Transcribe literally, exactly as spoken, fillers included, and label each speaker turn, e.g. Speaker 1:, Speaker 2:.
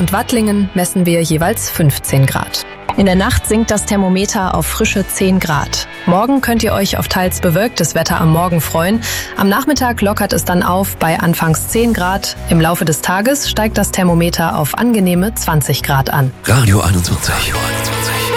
Speaker 1: und Wattlingen messen wir jeweils fünfzehn Grad. In der Nacht sinkt das Thermometer auf frische zehn Grad. Morgen könnt ihr euch auf teils bewölktes Wetter am Morgen freuen. Am Nachmittag lockert es dann auf bei anfangs zehn Grad. Im Laufe des Tages steigt das Thermometer auf angenehme zwanzig Grad an.
Speaker 2: Radio einundzwanzig.